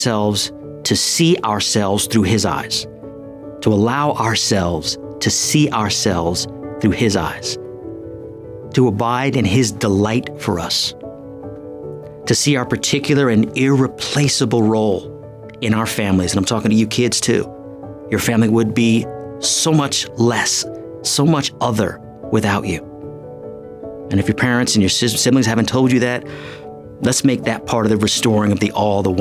ourselves to see ourselves through His eyes, to allow ourselves to see ourselves through His eyes, to abide in His delight for us, to see our particular and irreplaceable role in our families. And I'm talking to you kids too. Your family would be so much less, so much other without you. And if your parents and your siblings haven't told you that, let's make that part of the restoring of the all, the